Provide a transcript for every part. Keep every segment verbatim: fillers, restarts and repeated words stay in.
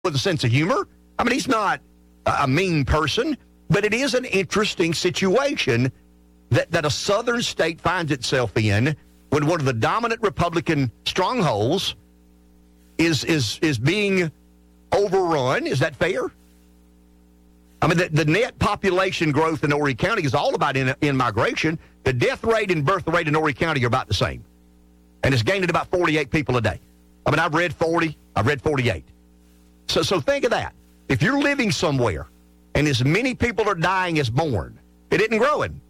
with a sense of humor. I mean, he's not a mean person, but it is an interesting situation that, that a southern state finds itself in when one of the dominant Republican strongholds is is is being overrun. Is that fair? I mean, the, the net population growth in Horry County is all about in, in migration. The death rate and birth rate in Horry County are about the same. And it's gained at about forty-eight people a day. I mean, I've read forty, I've read forty-eight. So, so think of that. If you're living somewhere and as many people are dying as born, it isn't growing.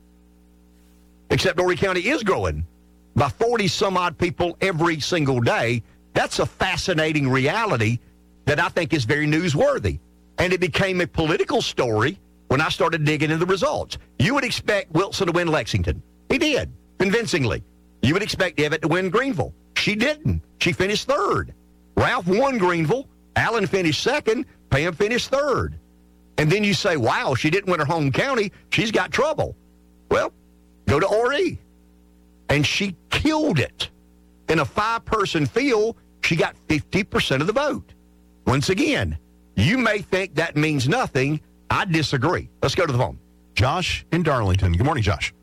Except Horry County is growing by forty some odd people every single day. That's a fascinating reality that I think is very newsworthy. And it became a political story when I started digging into the results. You would expect Wilson to win Lexington. He did, convincingly. You would expect Evatt to win Greenville. She didn't. She finished third. Ralph won Greenville. Allen finished second. Pam finished third. And then you say, wow, she didn't win her home county. She's got trouble. Well, go to Horry. And she killed it. In a five-person field, she got fifty percent of the vote. Once again, you may think that means nothing. I disagree. Let's go to the phone. Josh in Darlington. Good morning, Josh.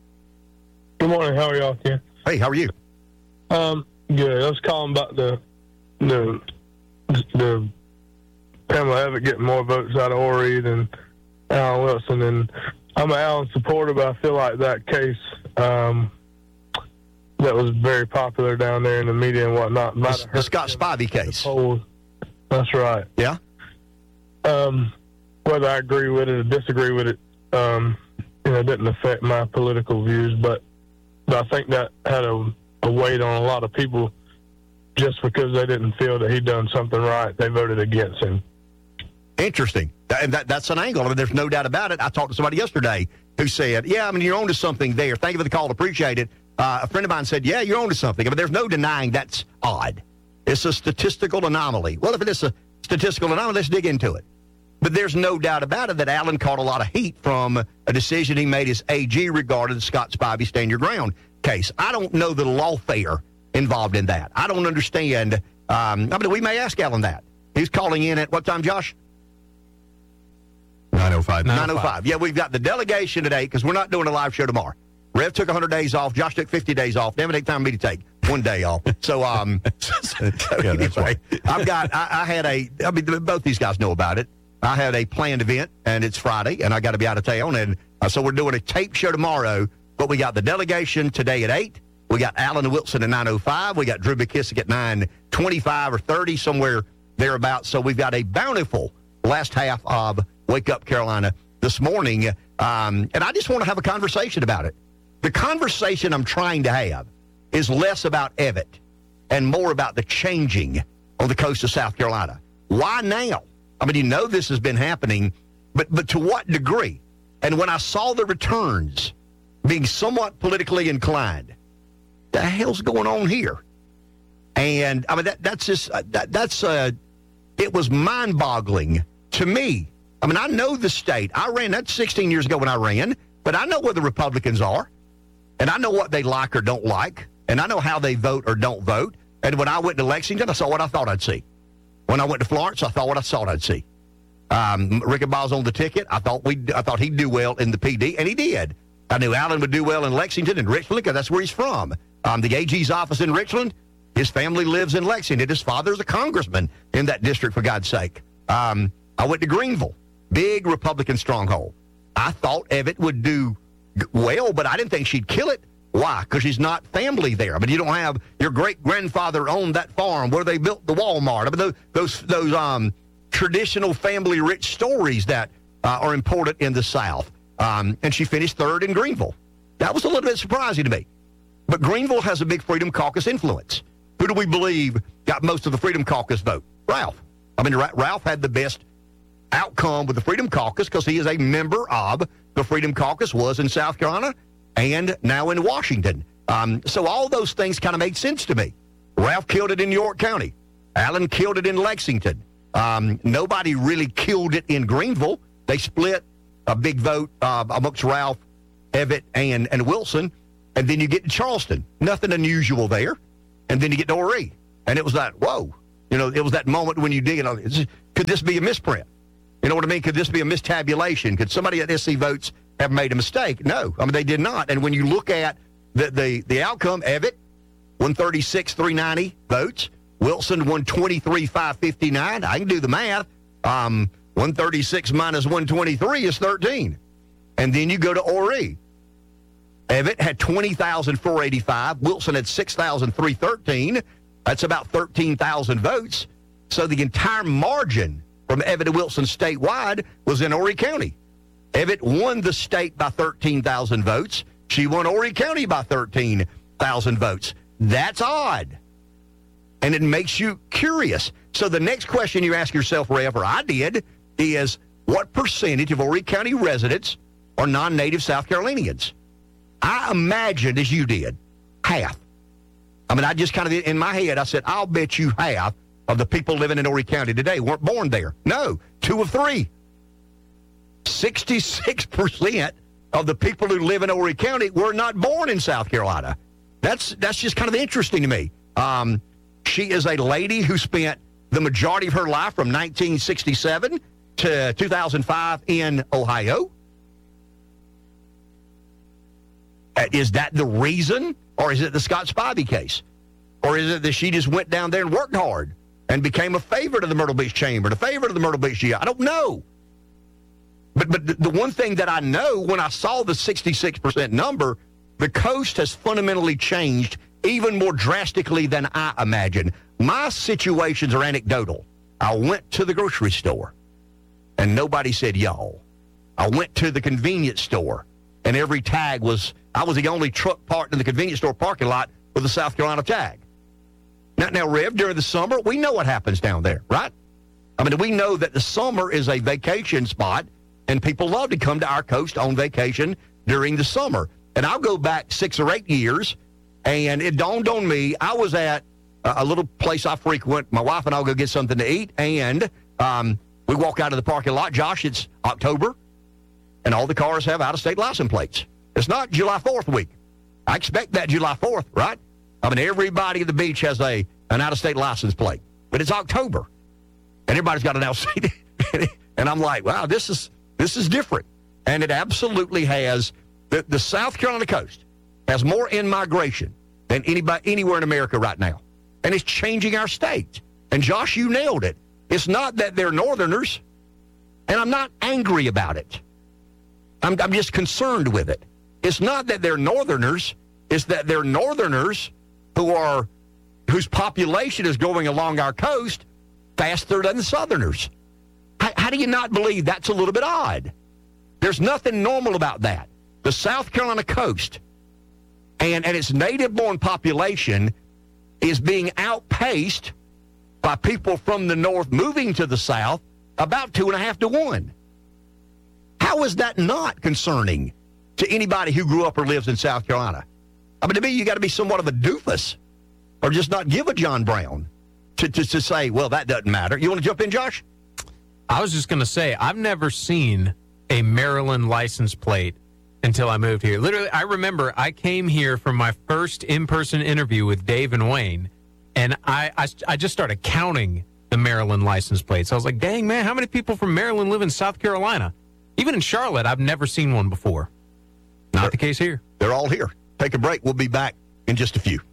Good morning. How are y'all, Ken? Hey, how are you? Um, good. I was calling about the the the Pamela Evatt getting more votes out of Horry than Alan Wilson, and I'm an Allen supporter, but I feel like that case um, that was very popular down there in the media and whatnot. The, the Scott Spivey case. Polls. That's right. Yeah. Um, whether I agree with it or disagree with it, um, you know, it didn't affect my political views, but, but I think that had a, a weight on a lot of people just because they didn't feel that he'd done something right. They voted against him. Interesting. And that, that's an angle. I mean, there's no doubt about it. I talked to somebody yesterday who said, yeah, I mean, you're on to something there. Thank you for the call. Appreciate it. Uh, a friend of mine said, yeah, you're on to something. I mean, there's no denying that's odd. It's a statistical anomaly. Well, if it is a statistical anomaly, let's dig into it. But there's no doubt about it that Allen caught a lot of heat from a decision he made as A G regarding the Scott Spivey Stand Your Ground case. I don't know the lawfare involved in that. I don't understand. Um, I mean, we may ask Allen that. He's calling in at what time, Josh? nine oh five. nine oh five. Yeah, we've got the delegation today because we're not doing a live show tomorrow. Rev took one hundred days off. Josh took fifty days off. Damn, it ain't time for me to take one day off. So, um, so yeah, that's anyway, I've got, I, I had a, I mean, both these guys know about it. I had a planned event, and it's Friday, and I got to be out of town. And uh, so we're doing a tape show tomorrow, but we got the delegation today at eight. We got Allen and Wilson at nine oh five. We got Drew McKissick at nine twenty-five or thirty, somewhere thereabouts. So we've got a bountiful last half of Wake Up Carolina this morning. Um, and I just want to have a conversation about it. The conversation I'm trying to have is less about Evatt and more about the changing on the coast of South Carolina. Why now? I mean, you know this has been happening, but but to what degree? And when I saw the returns being somewhat politically inclined, the hell's going on here? And I mean, that that's just uh, that that's uh, it was mind-boggling to me. I mean, I know the state. I ran that sixteen years ago when I ran, but I know where the Republicans are, and I know what they like or don't like, and I know how they vote or don't vote. And when I went to Lexington, I saw what I thought I'd see. When I went to Florence, I thought what I thought I'd see. Um, Ricky Ball's on the ticket. I thought we, I thought he'd do well in the P D, and he did. I knew Allen would do well in Lexington and Richland because that's where he's from. Um, the A G's office in Richland, his family lives in Lexington. His father's a congressman in that district, for God's sake. Um, I went to Greenville, big Republican stronghold. I thought Evatt would do well, but I didn't think she'd kill it. Why? Because she's not family there. I mean, you don't have your great-grandfather owned that farm where they built the Walmart. I mean, those those, those um, traditional family-rich stories that uh, are important in the South. Um, and she finished third in Greenville. That was a little bit surprising to me. But Greenville has a big Freedom Caucus influence. Who do we believe got most of the Freedom Caucus vote? Ralph. I mean, Ralph had the best outcome with the Freedom Caucus because he is a member of the Freedom Caucus, was in South Carolina, and now in Washington. Um, so all those things kind of made sense to me. Ralph killed it in York County. Allen killed it in Lexington. Um, nobody really killed it in Greenville. They split a big vote uh, amongst Ralph, Evatt, and, and Wilson. And then you get to Charleston. Nothing unusual there. And then you get to Horry. And it was that, whoa. You know, it was that moment when you dig it. It's Could this be a misprint? You know what I mean? Could this be a mistabulation? Could somebody at S C Votes have made a mistake? No. I mean, they did not. And when you look at the the, the outcome, Evatt, one thirty-six, three ninety votes. Wilson, one twenty-three, five fifty-nine. I can do the math. Um, one thirty-six minus one twenty-three is thirteen. And then you go to Horry. Evatt had twenty thousand four hundred eighty-five. Wilson had six thousand three hundred thirteen. That's about thirteen thousand votes. So the entire margin from Evatt and Wilson statewide was in Horry County. Evatt won the state by thirteen thousand votes. She won Horry County by thirteen thousand votes. That's odd. And it makes you curious. So the next question you ask yourself, Rev, or I did, is what percentage of Horry County residents are non-native South Carolinians? I imagined, as you did, half. I mean, I just kind of, in my head, I said, I'll bet you half of the people living in Horry County today weren't born there. No, two of three. sixty-six percent of the people who live in Horry County were not born in South Carolina. That's that's just kind of interesting to me. Um, she is a lady who spent the majority of her life from nineteen sixty-seven to two thousand five in Ohio. Uh, is that the reason? Or is it the Scott Spivey case? Or is it that she just went down there and worked hard and became a favorite of the Myrtle Beach Chamber, a favorite of the Myrtle Beach G I? I don't know. But but the, the one thing that I know, when I saw the sixty-six percent number, the coast has fundamentally changed even more drastically than I imagined. My situations are anecdotal. I went to the grocery store, and nobody said y'all. I went to the convenience store, and every tag was, I was the only truck parked in the convenience store parking lot with a South Carolina tag. Now, now, Rev, during the summer, we know what happens down there, right? I mean, we know that the summer is a vacation spot, and people love to come to our coast on vacation during the summer. And I'll go back six or eight years, and it dawned on me, I was at a little place I frequent. My wife and I will go get something to eat, and um, we walk out of the parking lot. Josh, it's October, and all the cars have out-of-state license plates. It's not July fourth week. I expect that July fourth, right? I mean, everybody at the beach has a an out-of-state license plate, but it's October, and everybody's got an out-of-state. And I'm like, wow, this is this is different, and it absolutely has. The, the South Carolina coast has more in-migration than anybody anywhere in America right now, and it's changing our state. And Josh, you nailed it. It's not that they're Northerners, and I'm not angry about it. I'm, I'm just concerned with it. It's not that they're Northerners. It's that they're Northerners who are whose population is going along our coast faster than the Southerners. How, how do you not believe that's a little bit odd? There's nothing normal about that. The South Carolina coast and, and its native-born population is being outpaced by people from the north moving to the south about two and a half to one. How is that not concerning to anybody who grew up or lives in South Carolina? I mean, to me, you got to be somewhat of a doofus or just not give a John Brown to, to, to say, well, that doesn't matter. You want to jump in, Josh? I was just going to say, I've never seen a Maryland license plate until I moved here. Literally, I remember I came here from my first in-person interview with Dave and Wayne, and I, I, I just started counting the Maryland license plates. I was like, dang, man, how many people from Maryland live in South Carolina? Even in Charlotte, I've never seen one before. Not they're, the case here. They're all here. Take a break. We'll be back in just a few.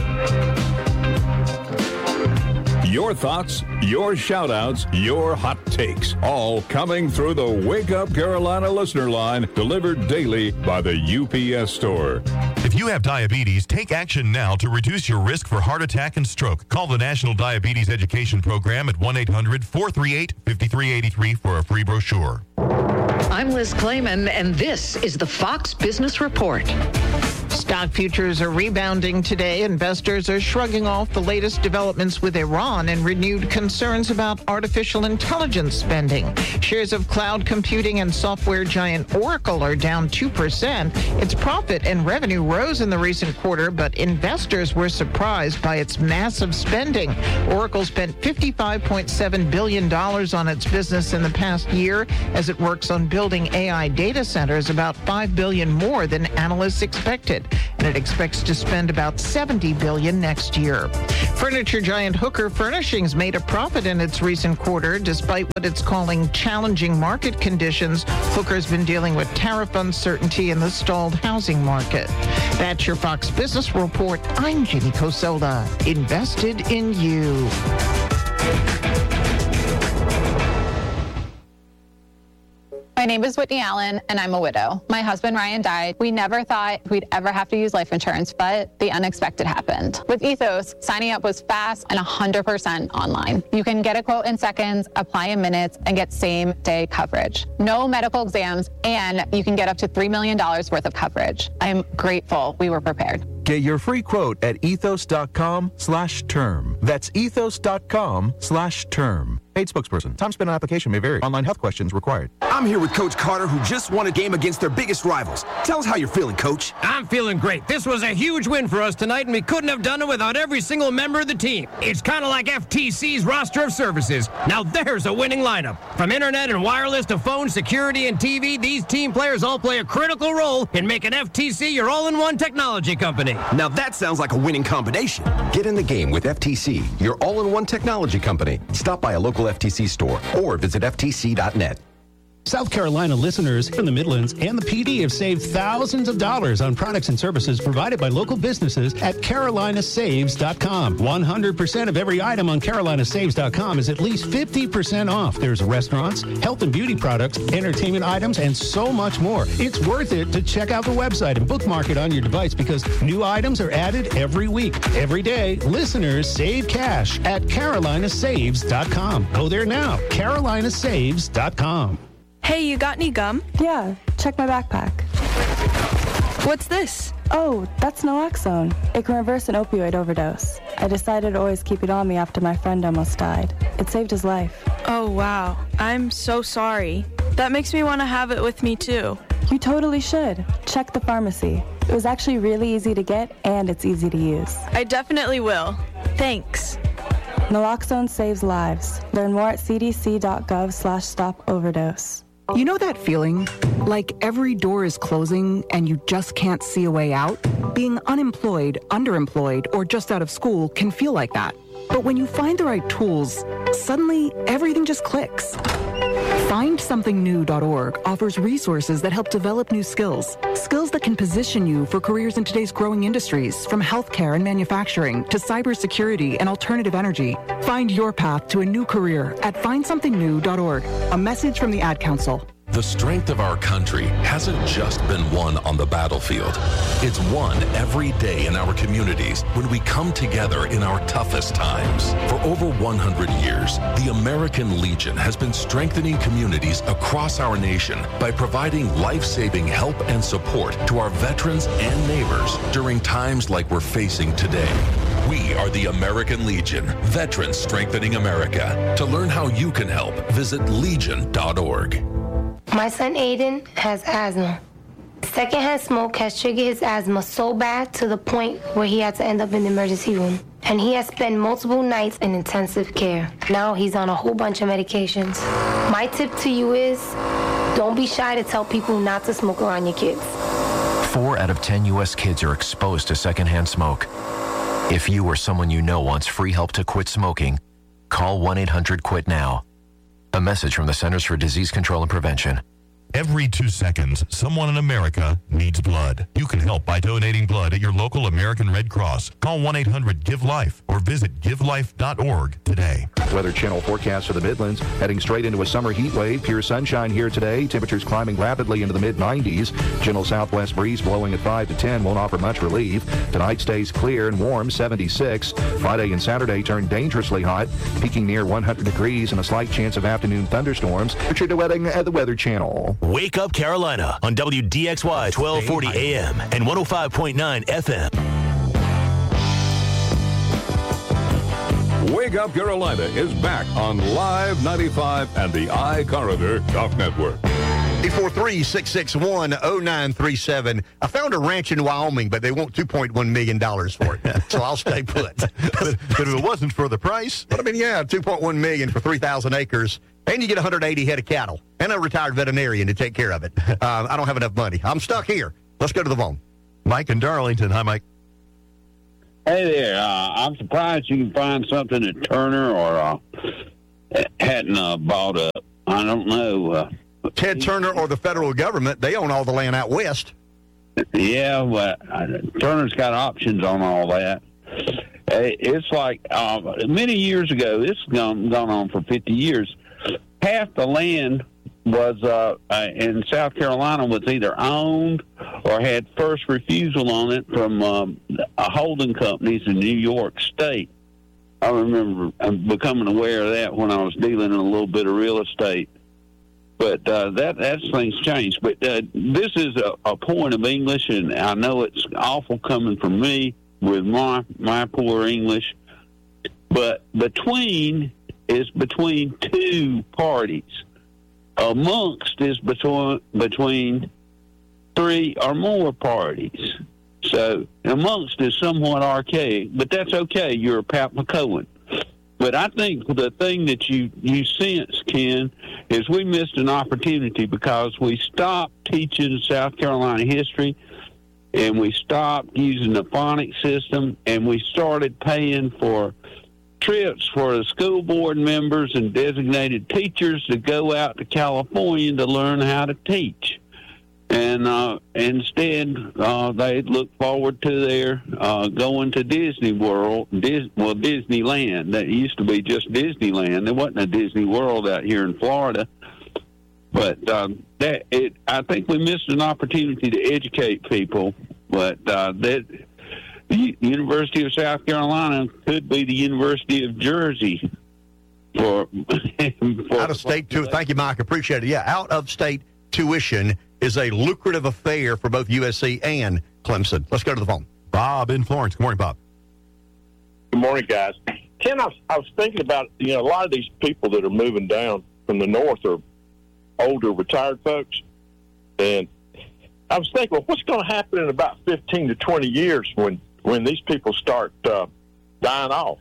Your thoughts, your shout-outs, your hot takes, all coming through the Wake Up Carolina listener line, delivered daily by the U P S store. If you have diabetes, take action now to reduce your risk for heart attack and stroke. Call the National Diabetes Education Program at one eight hundred four three eight five three eight three for a free brochure. I'm Liz Clayman, and this is the Fox Business Report. Stock futures are rebounding today. Investors are shrugging off the latest developments with Iran and renewed concerns about artificial intelligence spending. Shares of cloud computing and software giant Oracle are down two percent. Its profit and revenue rose in the recent quarter, but investors were surprised by its massive spending. Oracle spent fifty-five point seven billion dollars on its business in the past year as it works on building A I data centers, about five billion dollars more than analysts expected. and it expects to spend about seventy billion dollars next year. Furniture giant Hooker Furnishings made a profit in its recent quarter, despite what it's calling challenging market conditions. Hooker's been dealing with tariff uncertainty in the stalled housing market. That's your Fox Business Report. I'm Ginny Cosola. Invested in you. My name is Whitney Allen, and I'm a widow. My husband, Ryan, died. We never thought we'd ever have to use life insurance, but the unexpected happened. With Ethos, signing up was fast and one hundred percent online. You can get a quote in seconds, apply in minutes, and get same-day coverage. No medical exams, and you can get up to three million dollars worth of coverage. I'm grateful we were prepared. Get your free quote at ethos.com slash term. That's ethos.com slash term. Paid spokesperson. Time spent on application may vary. Online health questions required. I'm here with Coach Carter, who just won a game against their biggest rivals. Tell us how you're feeling, Coach. I'm feeling great. This was a huge win for us tonight, and we couldn't have done it without every single member of the team. It's kind of like F T C's roster of services. Now there's a winning lineup. From internet and wireless to phone, security, and T V, these team players all play a critical role in making F T C your all-in-one technology company. Now that sounds like a winning combination. Get in the game with F T C, your all-in-one technology company. Stop by a local F T C store or visit F T C dot net. South Carolina listeners from the Midlands and the P D have saved thousands of dollars on products and services provided by local businesses at Carolina Saves dot com. one hundred percent of every item on Carolina Saves dot com is at least fifty percent off. There's restaurants, health and beauty products, entertainment items, and so much more. It's worth it to check out the website and bookmark it on your device because new items are added every week. Every day, listeners save cash at Carolina Saves dot com. Go there now, Carolina Saves dot com. Hey, you got any gum? Yeah, check my backpack. What's this? Oh, that's naloxone. It can reverse an opioid overdose. I decided to always keep it on me after my friend almost died. It saved his life. Oh, wow. I'm so sorry. That makes me want to have it with me, too. You totally should. Check the pharmacy. It was actually really easy to get, and it's easy to use. I definitely will. Thanks. Naloxone saves lives. Learn more at c d c dot gov slash stop overdose. You know that feeling? Like every door is closing and you just can't see a way out? Being unemployed, underemployed, or just out of school can feel like that. But when you find the right tools, suddenly everything just clicks. find something new dot org offers resources that help develop new skills. Skills that can position you for careers in today's growing industries, from healthcare and manufacturing to cybersecurity and alternative energy. Find your path to a new career at find something new dot org. A message from the Ad Council. The strength of our country hasn't just been won on the battlefield. It's won every day in our communities when we come together in our toughest times. For over one hundred years, the American Legion has been strengthening communities across our nation by providing life-saving help and support to our veterans and neighbors during times like we're facing today. We are the American Legion, Veterans Strengthening America. To learn how you can help, visit legion dot org. My son Aiden has asthma. Secondhand smoke has triggered his asthma so bad to the point where he had to end up in the emergency room. And he has spent multiple nights in intensive care. Now he's on a whole bunch of medications. My tip to you is, don't be shy to tell people not to smoke around your kids. Four out of ten U S kids are exposed to secondhand smoke. If you or someone you know wants free help to quit smoking, call one eight hundred quit now. A message from the Centers for Disease Control and Prevention. Every two seconds, someone in America needs blood. You can help by donating blood at your local American Red Cross. Call one eight hundred give life or visit give life dot org today. Weather Channel forecast for the Midlands. Heading straight into a summer heat wave. Pure sunshine here today. Temperatures climbing rapidly into the mid nineties. Gentle southwest breeze blowing at five to ten won't offer much relief. Tonight stays clear and warm, seventy-six. Friday and Saturday turn dangerously hot, peaking near one hundred degrees and a slight chance of afternoon thunderstorms. Richard DeWetting at the Weather Channel. Wake Up Carolina on W D X Y twelve forty A M and one oh five point nine F M. Wake Up Carolina is back on Live ninety-five and the iCorridor Talk Network. eight four three, six six one, oh nine three seven. I found a ranch in Wyoming, but they want two point one million dollars for it. So I'll stay put. but, but if it wasn't for the price? But I mean, yeah, two point one million dollars for three thousand acres. And you get one hundred eighty head of cattle and a retired veterinarian to take care of it. Uh, I don't have enough money. I'm stuck here. Let's go to the phone. Mike in Darlington. Hi, Mike. Hey there. Uh, I'm surprised you can find something at Turner or uh, hadn't uh, bought up. I don't know. Uh, Ted Turner or the federal government, they own all the land out west. Yeah, but uh, Turner's got options on all that. It's like uh, many years ago, this has gone, gone on for fifty years, half the land was uh, uh, in South Carolina was either owned or had first refusal on it from um, uh, holding companies in New York State. I remember becoming aware of that when I was dealing in a little bit of real estate. But uh, that that's things changed. But uh, this is a, a point of English, and I know it's awful coming from me with my my poor English. But between is between two parties. Amongst is between between three or more parties. So amongst is somewhat archaic, but that's okay. You're a Pat McCohen. But I think the thing that you, you sense, Ken, is we missed an opportunity because we stopped teaching South Carolina history and we stopped using the phonics system and we started paying for trips for the school board members and designated teachers to go out to California to learn how to teach. And uh, instead, uh, they look forward to their uh, going to Disney World, Dis- well, Disneyland. That used to be just Disneyland. There wasn't a Disney World out here in Florida. But um, that it, I think we missed an opportunity to educate people. But uh, that the University of South Carolina could be the University of Jersey. For, for out of state too. Thank you, Mike. Appreciate it. Yeah, out of state tuition is a lucrative affair for both U S C and Clemson. Let's go to the phone. Bob in Florence. Good morning, Bob. Good morning, guys. Ken, I was, I was thinking about, you know, a lot of these people that are moving down from the north are older, retired folks. And I was thinking, well, what's going to happen in about fifteen to twenty years when, when these people start uh, dying off?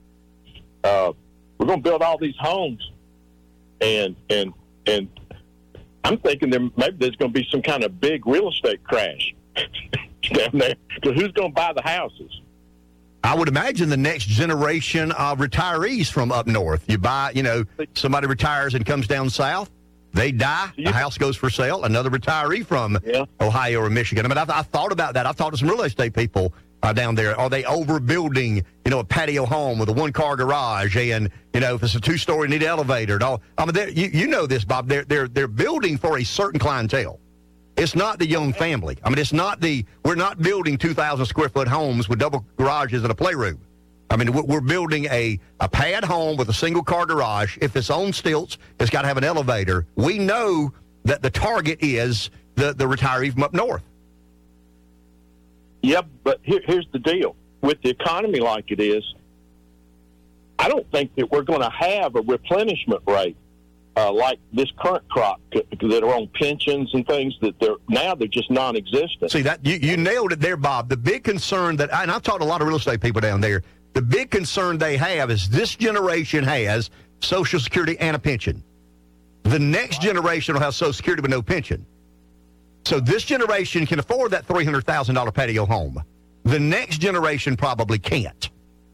Uh, we're going to build all these homes, and and and I'm thinking there maybe there's going to be some kind of big real estate crash down there. So who's going to buy the houses? I would imagine the next generation of retirees from up north. You buy, you know, somebody retires and comes down south. They die. The house goes for sale. Another retiree from yeah. Ohio or Michigan. I mean, I've, I've thought about that. I've talked to some real estate people uh, down there. Are they overbuilding, you know, a patio home with a one-car garage? And, you know, if it's a two-story, need an elevator. No, I mean, you, you know this, Bob. They're, they're, they're building for a certain clientele. It's not the young family. I mean, it's not the, we're not building two thousand square foot homes with double garages and a playroom. I mean, we're building a, a pad home with a single car garage. If it's on stilts, it's got to have an elevator. We know that the target is the, the retiree from up north. Yep, but here, here's the deal. With the economy like it is, I don't think that we're going to have a replenishment rate uh, like this current crop that are on pensions and things that they're now they're just non-existent. See, that you, you nailed it there, Bob. The big concern that, and I've talked to a lot of real estate people down there, the big concern they have is this generation has Social Security and a pension. The next generation will have Social Security but no pension. So this generation can afford that three hundred thousand dollars patio home. The next generation probably can't.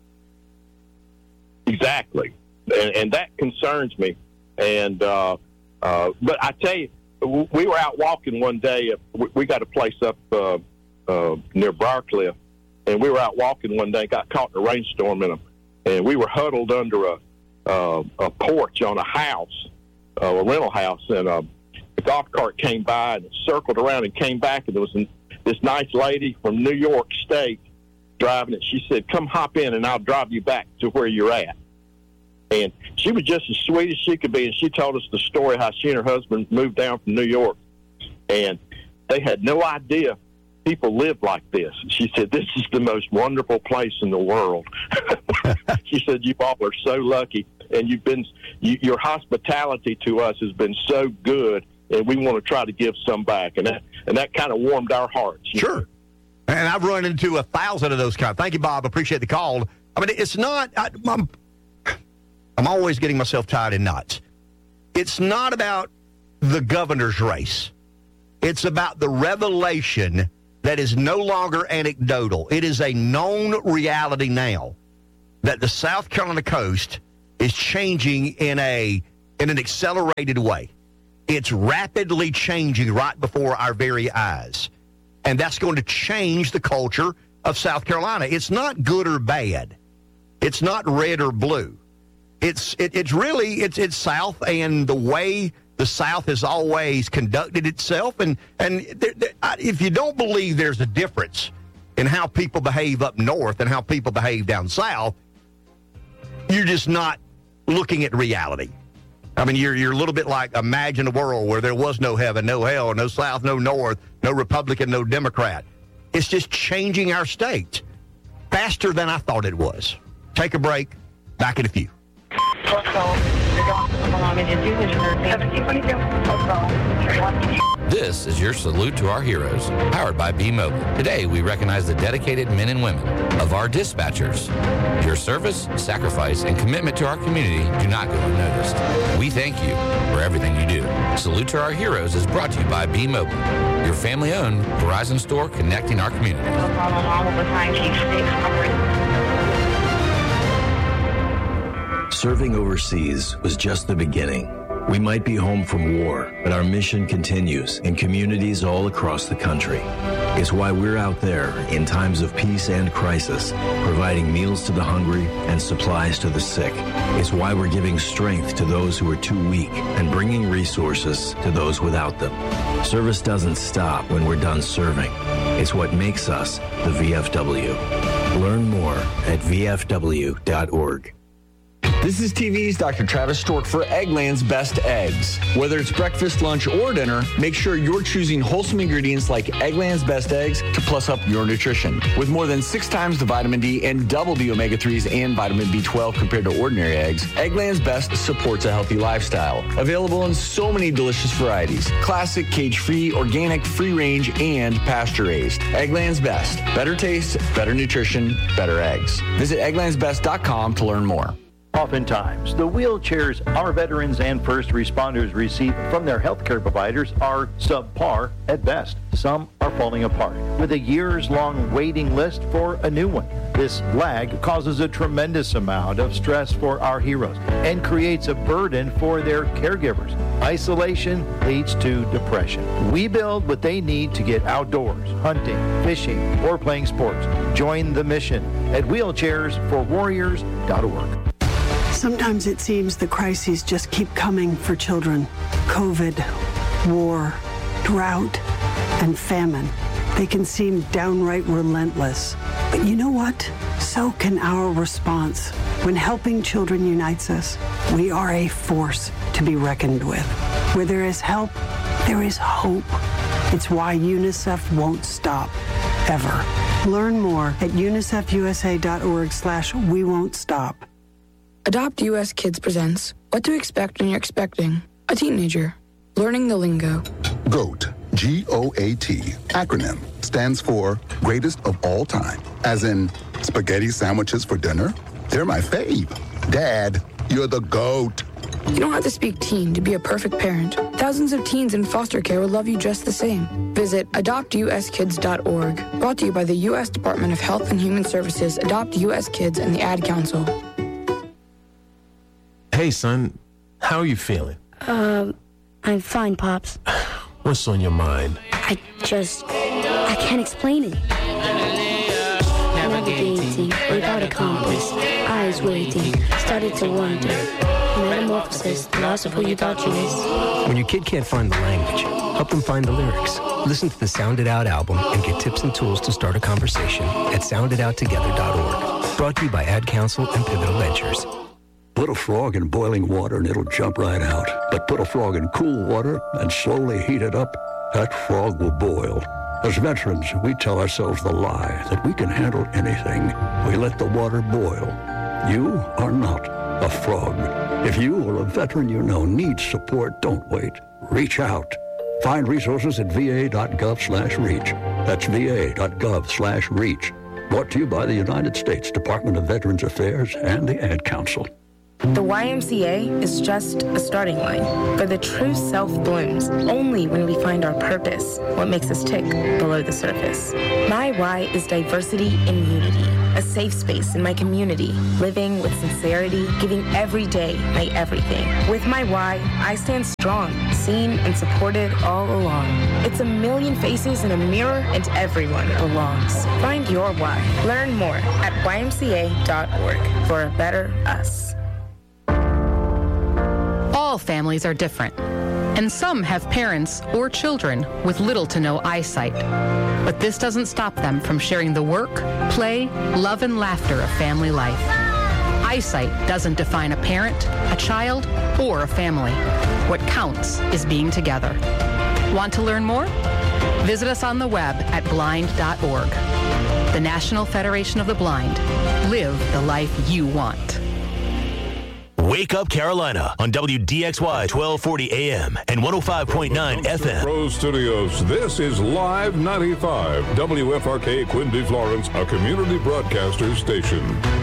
Exactly. And, and that concerns me. And uh, uh, but I tell you, we were out walking one day. We, we got a place up uh, uh, near Briarcliff. And we were out walking one day, got caught in a rainstorm, and, and we were huddled under a uh, a porch on a house, uh, a rental house, and uh, the golf cart came by and circled around and came back, and there was an, this nice lady from New York State driving it. She said, "Come hop in, and I'll drive you back to where you're at." And she was just as sweet as she could be, and she told us the story how she and her husband moved down from New York, and they had no idea people live like this. She said, "This is the most wonderful place in the world." She said, "You all are so lucky, and you've been, you, your hospitality to us has been so good, and we want to try to give some back." And that, and that kind of warmed our hearts. Sure. And I've run into a thousand of those kinds. Thank you, Bob. Appreciate the call. I mean, it's not, I, I'm, I'm always getting myself tied in knots. It's not about the governor's race. It's about the revelation that is no longer anecdotal. It is a known reality now that the South Carolina coast is changing in a in an accelerated way. It's rapidly changing right before our very eyes. And that's going to change the culture of South Carolina. It's not good or bad. It's not red or blue. It's it, it's really it's it's South, and the way the South has always conducted itself. And and there, there, if you don't believe there's a difference in how people behave up north and how people behave down south, you're just not looking at reality. I mean, you're you're a little bit like, imagine a world where there was no heaven, no hell, no South, no North, no Republican, no Democrat. It's just changing our state faster than I thought it was. Take a break. Back in a few. This is your salute to our heroes, powered by B-Mobile. Today, we recognize the dedicated men and women of our dispatchers. Your service, sacrifice, and commitment to our community do not go unnoticed. We thank you for everything you do. Salute to our heroes is brought to you by B-Mobile, your family-owned Verizon store connecting our community. Serving overseas was just the beginning. We might be home from war, but our mission continues in communities all across the country. It's why we're out there in times of peace and crisis, providing meals to the hungry and supplies to the sick. It's why we're giving strength to those who are too weak and bringing resources to those without them. Service doesn't stop when we're done serving. It's what makes us the V F W. Learn more at V F W dot org. This is T V's Doctor Travis Stork for Eggland's Best Eggs. Whether it's breakfast, lunch, or dinner, make sure you're choosing wholesome ingredients like Eggland's Best Eggs to plus up your nutrition. With more than six times the vitamin D and double the omega threes and vitamin B twelve compared to ordinary eggs, Eggland's Best supports a healthy lifestyle. Available in so many delicious varieties. Classic, cage-free, organic, free-range, and pasture-raised. Eggland's Best. Better taste, better nutrition, better eggs. Visit egglands best dot com to learn more. Oftentimes, the wheelchairs our veterans and first responders receive from their healthcare providers are subpar at best. Some are falling apart, with a years-long waiting list for a new one. This lag causes a tremendous amount of stress for our heroes and creates a burden for their caregivers. Isolation leads to depression. We build what they need to get outdoors, hunting, fishing, or playing sports. Join the mission at wheelchairs for warriors dot org. Sometimes it seems the crises just keep coming for children. COVID, war, drought, and famine. They can seem downright relentless. But you know what? So can our response. When helping children unites us, we are a force to be reckoned with. Where there is help, there is hope. It's why UNICEF won't stop, ever. Learn more at unicef u s a dot org slash we won't stop. Adopt U S Kids presents What to Expect When You're Expecting a Teenager. Learning the lingo. GOAT, G O A T, acronym, stands for Greatest of All Time. As in, spaghetti sandwiches for dinner? They're my fave. Dad, you're the GOAT. You don't have to speak teen to be a perfect parent. Thousands of teens in foster care will love you just the same. Visit adopt u s kids dot org. Brought to you by the U S Department of Health and Human Services, Adopt U S Kids, and the Ad Council. Hey, son, how are you feeling? Um, I'm fine, Pops. What's on your mind? I just, I can't explain it. Navigating without a compass, eyes waiting, started to wonder. Metamorphosis, the loss of who you thought you was. When your kid can't find the language, help them find the lyrics. Listen to the Sound It Out album and get tips and tools to start a conversation at sound it out together dot org. Brought to you by Ad Council and Pivotal Ventures. Put a frog in boiling water and it'll jump right out. But put a frog in cool water and slowly heat it up, that frog will boil. As veterans, we tell ourselves the lie that we can handle anything. We let the water boil. You are not a frog. If you or a veteran you know needs support, don't wait. Reach out. Find resources at v a dot gov slash reach. That's v a dot gov slash reach. Brought to you by the United States Department of Veterans Affairs and the Ad Council. The Y M C A is just a starting line, for the true self blooms only when we find our purpose, what makes us tick below the surface. My Y is diversity in unity, a safe space in my community, living with sincerity, giving every day my everything. With my Y, I stand strong, seen and supported all along. It's a million faces in a mirror, and everyone belongs. Find your Y. Learn more at Y M C A dot org for a better us. All families are different, and some have parents or children with little to no eyesight. But this doesn't stop them from sharing the work, play, love, and laughter of family life. Eyesight doesn't define a parent, a child, or a family. What counts is being together. Want to learn more? Visit us on the web at blind dot org. The National Federation of the Blind. Live the life you want. Wake Up Carolina on W D X Y twelve forty A M and one oh five point nine F M. Pro Studios, this is Live ninety-five, W F R K Quincy, Florence, a community broadcaster station.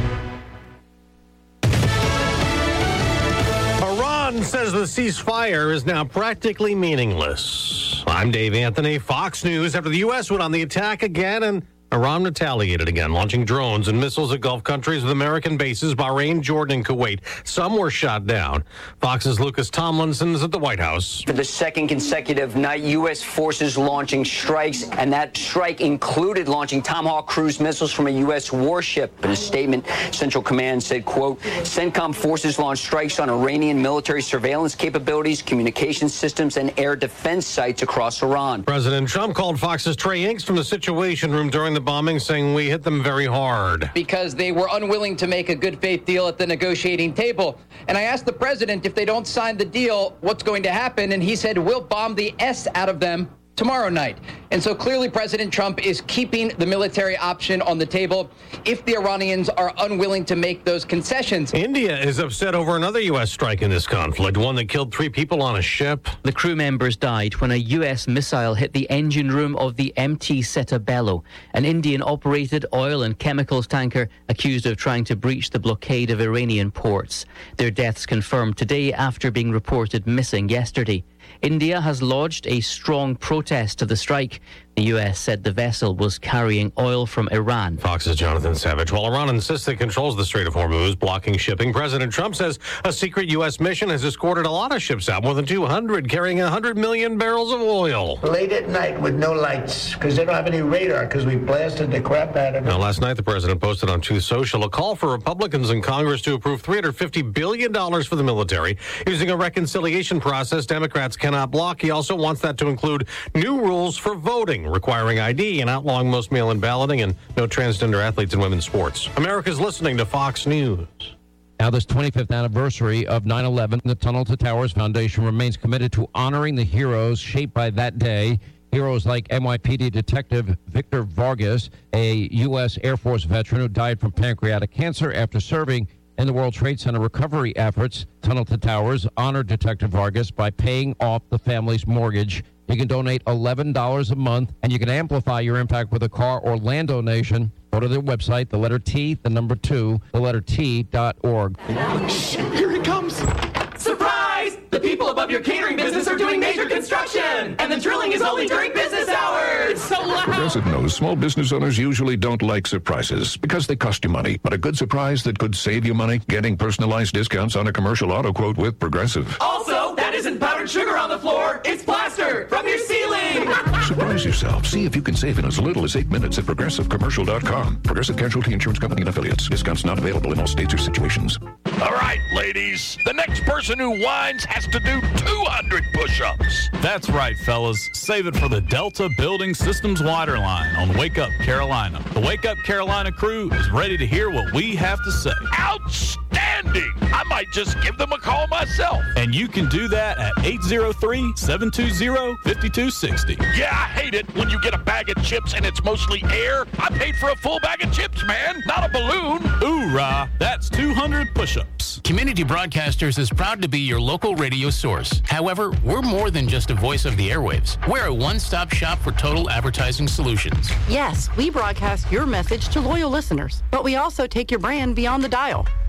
Iran says the ceasefire is now practically meaningless. I'm Dave Anthony, Fox News. After the U S went on the attack again and Iran retaliated again, launching drones and missiles at Gulf countries with American bases, Bahrain, Jordan, and Kuwait. Some were shot down. Fox's Lucas Tomlinson is at the White House. For the second consecutive night, U S forces launching strikes, and that strike included launching Tomahawk cruise missiles from a U S warship. In a statement, Central Command said, quote, CENTCOM forces launched strikes on Iranian military surveillance capabilities, communication systems, and air defense sites across Iran. President Trump called Fox's Trey Inks from the Situation Room during the bombing, saying we hit them very hard. Because they were unwilling to make a good faith deal at the negotiating table. And I asked the president, if they don't sign the deal, what's going to happen? And he said, we'll bomb the S out of them tomorrow night. And so clearly President Trump is keeping the military option on the table if the Iranians are unwilling to make those concessions. India is upset over another U S strike in this conflict, one that killed three people on a ship. The crew members died when a U S missile hit the engine room of the M T Setabello, an Indian-operated oil and chemicals tanker accused of trying to breach the blockade of Iranian ports. Their deaths confirmed today after being reported missing yesterday. India has lodged a strong protest to the strike. The U S said the vessel was carrying oil from Iran. Fox's Jonathan Savage. While Iran insists it controls the Strait of Hormuz, blocking shipping, President Trump says a secret U S mission has escorted a lot of ships out, more than two hundred, carrying one hundred million barrels of oil. Late at night with no lights, because they don't have any radar, because we blasted the crap out of it. Now, last night, the president posted on Truth Social a call for Republicans in Congress to approve three hundred fifty billion dollars for the military. Using a reconciliation process Democrats cannot block. He also wants that to include new rules for voting, requiring I D and outlawing most mail-in balloting, and no transgender athletes in women's sports. America's listening to Fox News. Now, this twenty-fifth anniversary of nine eleven, the Tunnel to Towers Foundation remains committed to honoring the heroes shaped by that day. Heroes like N Y P D Detective Victor Vargas, a U S Air Force veteran who died from pancreatic cancer after serving in the World Trade Center recovery efforts. Tunnel to Towers honored Detective Vargas by paying off the family's mortgage. You can donate eleven dollars a month, and you can amplify your impact with a car or land donation. Go to their website, the letter T, the number two, the letter T dot org. Here he comes! Surprise! The people above your catering business are doing major construction, and the drilling is only during business hours. So loud! Progressive knows small business owners usually don't like surprises because they cost you money. But a good surprise that could save you money? Getting personalized discounts on a commercial auto quote with Progressive. Also, that isn't powdered sugar on the floor. It's plaster from your ceiling. Surprise yourself. See if you can save in as little as eight minutes at progressive commercial dot com. Progressive Casualty Insurance Company and Affiliates. Discounts not available in all states or situations. All right, ladies. The next person who whines has to do two hundred push-ups. That's right, fellas. Save it for the Delta Building Systems Water Line on Wake Up Carolina. The Wake Up Carolina crew is ready to hear what we have to say. Outstanding! I might just give them a call myself. And you can do that at eight oh three, seven two zero, five two six zero. Yeah, I hate it when you get a bag of chips and it's mostly air. I paid for a full bag of chips, man, not a balloon. Hoorah! That's two hundred push-ups. Community Broadcasters is proud to be your local radio source. However, we're more than just a voice of the airwaves. We're a one-stop shop for total advertising solutions. Yes, we broadcast your message to loyal listeners, but we also take your brand beyond the dial. Want to reach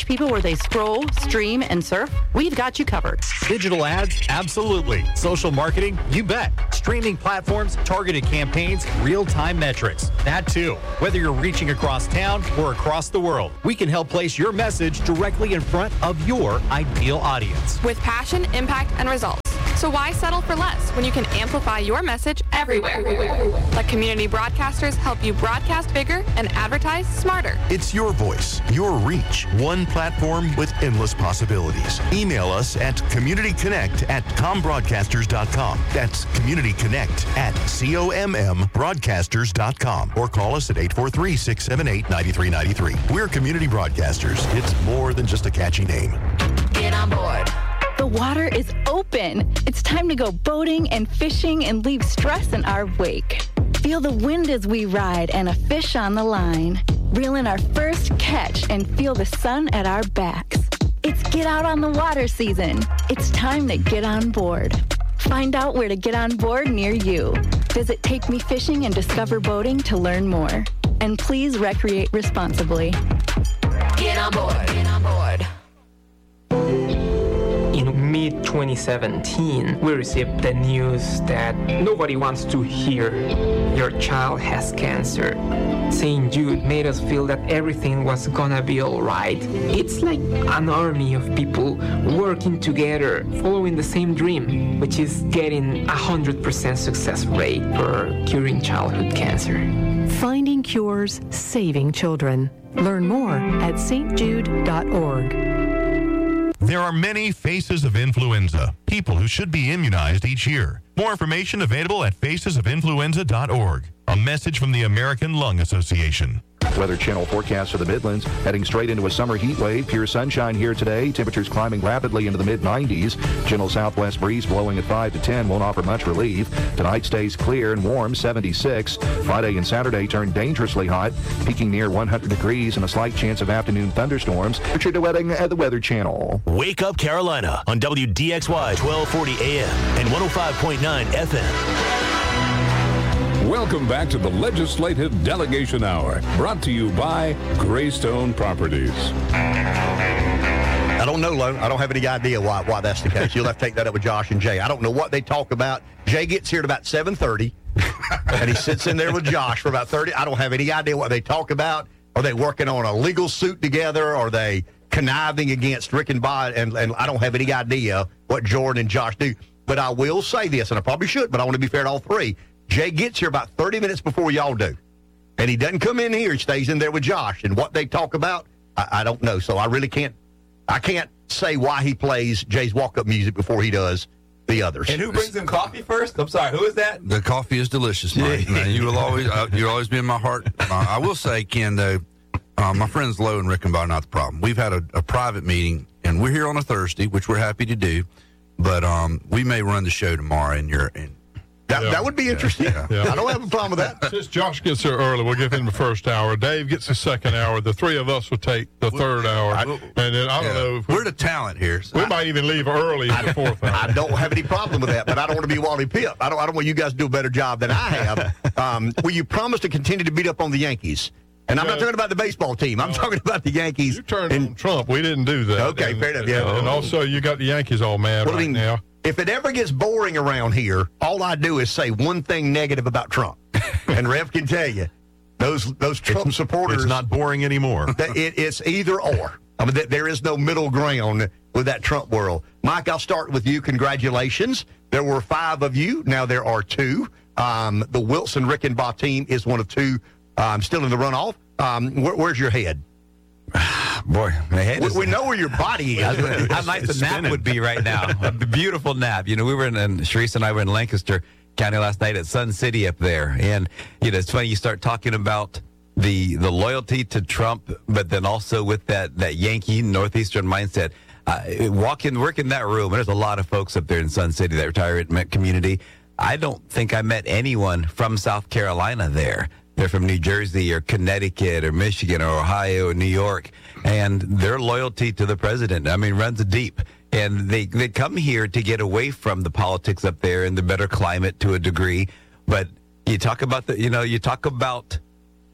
reach people where they scroll, stream, and surf? We've got you covered. Digital ads? Absolutely. Social marketing? You bet. Streaming platforms, targeted campaigns, real-time metrics. That too. Whether you're reaching across town or across the world, we can help place your message directly in front of your ideal audience. With passion, impact, and results. So why settle for less when you can amplify your message everywhere? Let community broadcasters help you broadcast bigger and advertise smarter. It's your voice, your reach, one platform with endless possibilities. Email us at communityconnect at combroadcasters dot com. That's communityconnect at C O M M broadcasters dot com. Or call us at eight four three, six seven eight, nine three nine three. We're Community Broadcasters. It's more than just a catchy name. Get on board. The water is open. It's time to go boating and fishing and leave stress in our wake. Feel the wind as we ride and a fish on the line. Reel in our first catch and feel the sun at our backs. It's get out on the water season. It's time to get on board. Find out where to get on board near you. Visit Take Me Fishing and Discover Boating to learn more. And please recreate responsibly. Get on board. Get on board. In mid twenty seventeen, we received the news that nobody wants to hear your child has cancer. Saint Jude made us feel that everything was gonna be alright. It's like an army of people working together, following the same dream, which is getting a one hundred percent success rate for curing childhood cancer. Finding cures, saving children. Learn more at S T Jude dot org. There are many faces of influenza, people who should be immunized each year. More information available at faces of influenza dot org. A message from the American Lung Association. Weather Channel forecast for the Midlands. Heading straight into a summer heat wave. Pure sunshine here today. Temperatures climbing rapidly into the mid nineties. Gentle southwest breeze blowing at five to ten won't offer much relief. Tonight stays clear and warm, seventy-six. Friday and Saturday turn dangerously hot, peaking near one hundred degrees and a slight chance of afternoon thunderstorms. Richard DeWetting at the Weather Channel. Wake Up Carolina on W D X Y twelve forty A M and one oh five point nine F M. Welcome back to the Legislative Delegation Hour, brought to you by Greystone Properties. I don't know, Lone. I don't have any idea why why that's the case. You'll have to take that up with Josh and Jay. I don't know what they talk about. Jay gets here at about seven thirty, and he sits in there with Josh for about thirty. I don't have any idea what they talk about. Are they working on a legal suit together? Are they conniving against Rick and Bob? And, and I don't have any idea what Jordan and Josh do. But I will say this, and I probably should, but I want to be fair to all three. Jay gets here about thirty minutes before y'all do. And he doesn't come in here. He stays in there with Josh. And what they talk about, I, I don't know. So I really can't I can't say why he plays Jay's walk-up music before he does the others. And who brings him coffee first? I'm sorry, who is that? The coffee is delicious, Mike. Man, you will always uh, you'll always be in my heart. Uh, I will say, Ken, though, uh, my friends Lowe and Rick and Bob are not the problem. We've had a, a private meeting, and we're here on a Thursday, which we're happy to do. But um, we may run the show tomorrow in your in That, yeah. that would be interesting. Yeah. Yeah. I don't have a problem with that. Since Josh gets here early, we'll give him the first hour. Dave gets the second hour. The three of us will take the third hour. I, and then I don't yeah. know. If we, We're the talent here. So we I, might even leave early in the fourth hour. I don't have any problem with that, but I don't want to be Wally Pipp. I don't, I don't want you guys to do a better job than I have. Um, will you promise to continue to beat up on the Yankees? And I'm yeah. not talking about the baseball team. I'm no. talking about the Yankees. You turned and, on Trump. We didn't do that. Okay, and, fair enough. Yeah. And also, you got the Yankees all mad well, right I mean, now. If it ever gets boring around here, all I do is say one thing negative about Trump. And Rev can tell you, those those Trump it's, supporters. It's not boring anymore. it, it's either or. I mean, there is no middle ground with that Trump world. Mike, I'll start with you. Congratulations. There were five of you. Now there are two. Um, the Wilson Rickenbaugh team is one of two. Um, still in the runoff. Um, where, where's your head? Boy, my head we, is... we know where your body is. How nice the nap would be right now. A beautiful nap. You know, we were in, and Sharice and I were in Lancaster County last night at Sun City up there. And, you know, it's funny, you start talking about the the loyalty to Trump, but then also with that, that Yankee Northeastern mindset. Uh, walk in, work in that room, and there's a lot of folks up there in Sun City, that retirement community. I don't think I met anyone from South Carolina there. They're from New Jersey or Connecticut or Michigan or Ohio or New York, and their loyalty to the president, I mean, runs deep. And they, they come here to get away from the politics up there and the better climate to a degree. But you talk about the, you know, you talk about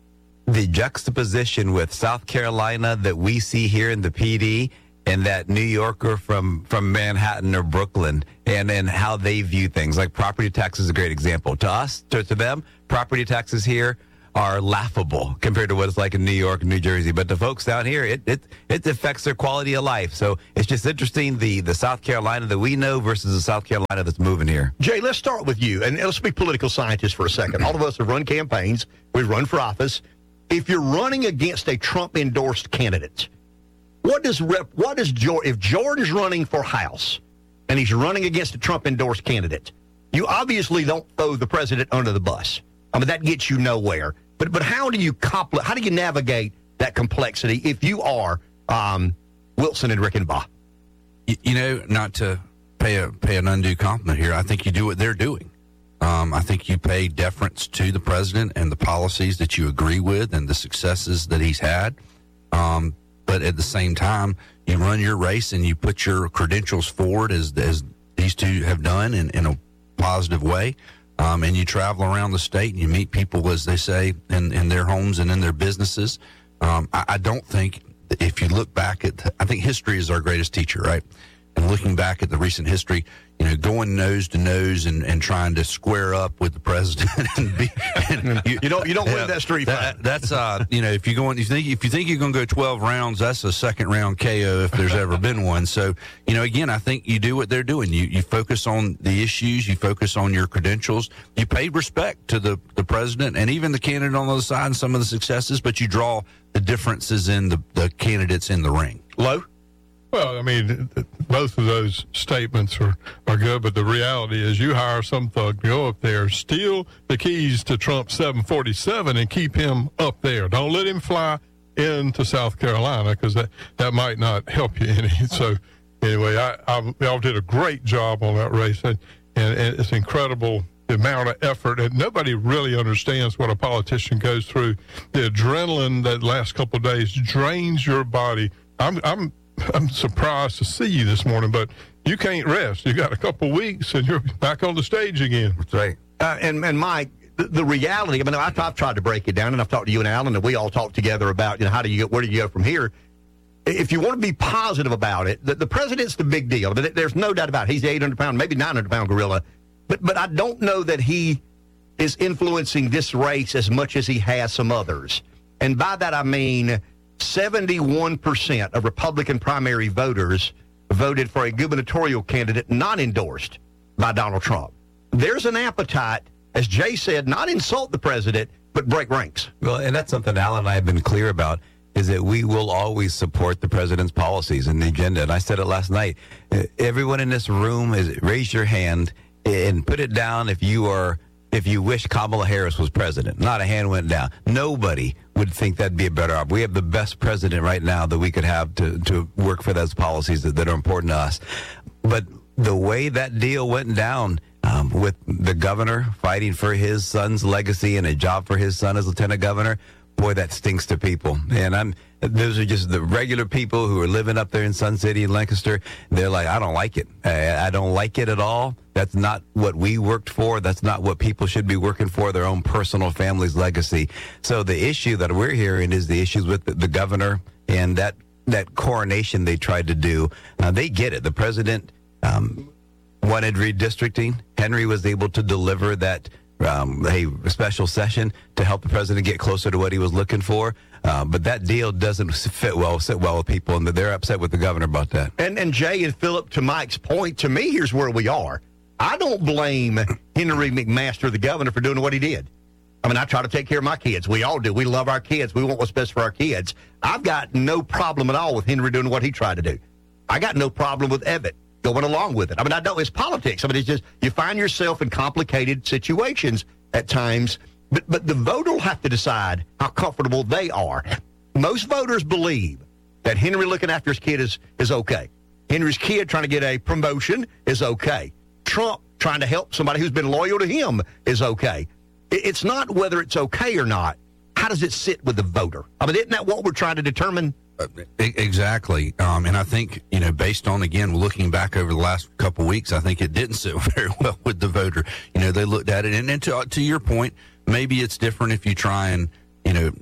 the juxtaposition with South Carolina that we see here in the P D and that New Yorker from, from Manhattan or Brooklyn, and, and how they view things. Like property tax is a great example. To us, to, to them, property taxes here are laughable compared to what it's like in New York and New Jersey. But the folks down here, it, it it affects their quality of life. So it's just interesting, the, the South Carolina that we know versus the South Carolina that's moving here. Jay, let's start with you, and let's be political scientists for a second. All of us have run campaigns. We've run for office. If you're running against a Trump-endorsed candidate, what does rep, what does George, if Jordan's running for House and he's running against a Trump-endorsed candidate, you obviously don't throw the president under the bus. I mean, that gets you nowhere. But but how do you compl- how do you navigate that complexity if you are um, Wilson and Rickenbaugh? You, you know, not to pay a pay an undue compliment here, I think you do what they're doing. Um, I think you pay deference to the president and the policies that you agree with and the successes that he's had. Um, but at the same time, you run your race and you put your credentials forward as as these two have done in, in a positive way. Um, and you travel around the state and you meet people, as they say, in, in their homes and in their businesses. Um, I, I don't think, if you look back at, I think history is our greatest teacher, right? And looking back at the recent history, you know, going nose to nose and, and trying to square up with the president and be, and you, you don't you don't yeah, win that street that, fight. That's uh, you know, if you going, you think if you think you're going to go twelve rounds, that's a second round K O if there's ever been one. So, you know, again, I think you do what they're doing. You you focus on the issues, you focus on your credentials, you pay respect to the the president and even the candidate on the other side and some of the successes, but you draw the differences in the the candidates in the ring. Low. Well, I mean, both of those statements are, are good, but the reality is you hire some thug to go up there, steal the keys to Trump's seven forty-seven and keep him up there. Don't let him fly into South Carolina because that, that might not help you any. So anyway, I, I, y'all did a great job on that race, and, and, and it's incredible the amount of effort, and nobody really understands what a politician goes through. The adrenaline that last couple of days drains your body. I'm I'm I'm surprised to see you this morning, but you can't rest. You got a couple weeks, and you're back on the stage again. That's right. Uh, and and Mike, the, the reality. I mean, I've, I've tried to break it down, and I've talked to you and Alan, and we all talked together about, you know, how do you get, where do you go from here? If you want to be positive about it, the, the president's the big deal. There's no doubt about it. He's the eight hundred pound, maybe nine hundred pound gorilla, but but I don't know that he is influencing this race as much as he has some others. And by that I mean, seventy-one percent of Republican primary voters voted for a gubernatorial candidate not endorsed by Donald Trump. There's an appetite, as Jay said, not insult the president, but break ranks. Well, and that's something Alan and I have been clear about, is that we will always support the president's policies and the agenda. And I said it last night. Everyone in this room, is raise your hand and put it down if you are if you wish Kamala Harris was president. Not a hand went down. Nobody would think that'd be a better option. We have the best president right now that we could have to, to work for those policies that, that are important to us. But the way that deal went down, um, with the governor fighting for his son's legacy and a job for his son as lieutenant governor, boy, that stinks to people. And I'm those are just the regular people who are living up there in Sun City and Lancaster. They're like, I don't like it. I, I don't like it at all. That's not what we worked for. That's not what people should be working for, their own personal family's legacy. So the issue that we're hearing is the issues with the, the governor and that, that coronation they tried to do. Uh, they get it. The president um, wanted redistricting. Henry was able to deliver that Um, a special session to help the president get closer to what he was looking for. Uh, but that deal doesn't fit well, sit well with people, and they're upset with the governor about that. And, and Jay and Philip, to Mike's point, to me, here's where we are. I don't blame Henry McMaster, the governor, for doing what he did. I mean, I try to take care of my kids. We all do. We love our kids. We want what's best for our kids. I've got no problem at all with Henry doing what he tried to do. I got no problem with Evan going along with it. I mean, I know it's politics. I mean, it's just you find yourself in complicated situations at times, but but the voter will have to decide how comfortable they are. Most voters believe that Henry looking after his kid is, is okay. Henry's kid trying to get a promotion is okay. Trump trying to help somebody who's been loyal to him is okay. It's not whether it's okay or not. How does it sit with the voter? I mean, isn't that what we're trying to determine? Exactly. Um, and I think, you know, based on, again, looking back over the last couple of weeks, I think it didn't sit very well with the voter. You know, they looked at it. And, and to, to your point, maybe it's different if you try and, you know,